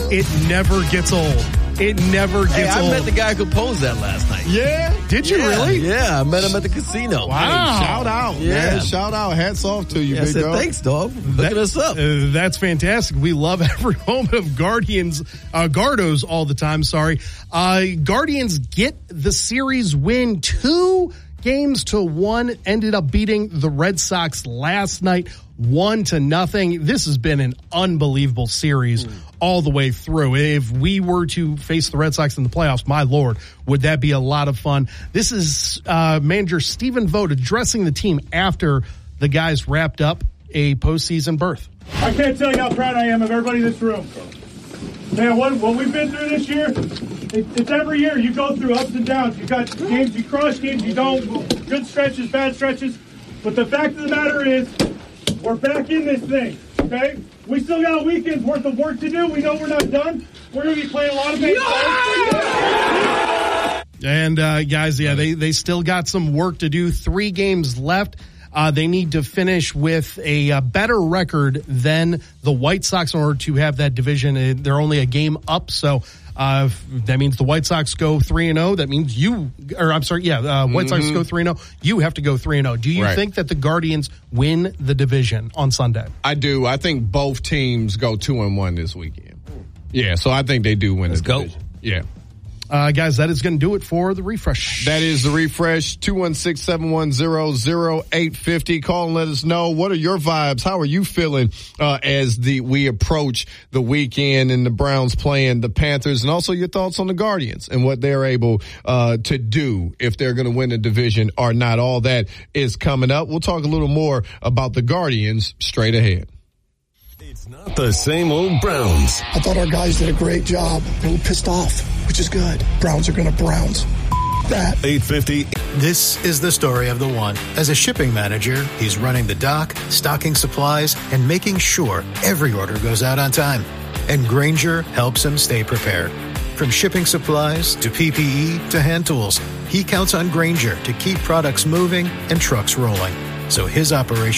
It never gets old. It never gets old. I met the guy who composed that last night. Yeah? Did you really? Yeah, I met him at the casino. Wow. Hey, shout out, man. Shout out. Hats off to you, big dog. Thanks, dog. Hooking us up. That's fantastic. We love every moment of Gardos all the time, sorry. Guardians get the series win 2-1, ended up beating the Red Sox last night 1-0. This has been an unbelievable series all the way through. If we were to face the Red Sox in the playoffs, my Lord, would that be a lot of fun. This is manager Stephen Vogt addressing the team after the guys wrapped up a postseason berth. I can't tell you how proud I am of everybody in this room. Man, what we've been through this year, it's every year you go through ups and downs. You got games you crush, games you don't, good stretches, bad stretches. But the fact of the matter is, we're back in this thing, okay? We still got a weekend's worth of work to do. We know we're not done. We're going to be playing a lot of baseball. And, guys, they still got some work to do. 3 games left. They need to finish with a better record than the White Sox in order to have that division. They're only a game up, so that means the White Sox go 3-0. That means White Sox go 3-0. You have to go 3-0. Do you think that the Guardians win the division on Sunday? I do. I think both teams go 2-1 this weekend. Yeah, so I think they do win the division. Yeah. Guys, that is going to do it for the refresh. That is the refresh. 216-710-0850. Call and let us know. What are your vibes? How are you feeling as we approach the weekend and the Browns playing the Panthers? And also your thoughts on the Guardians and what they're able to do if they're going to win the division or not. All that is coming up. We'll talk a little more about the Guardians straight ahead. It's not the same old Browns. I thought our guys did a great job. They're a little pissed off, which is good. Browns are going to Browns. That. 850. This is the story of the one. As a shipping manager, he's running the dock, stocking supplies, and making sure every order goes out on time. And Grainger helps him stay prepared. From shipping supplies to PPE to hand tools, he counts on Grainger to keep products moving and trucks rolling. So his operation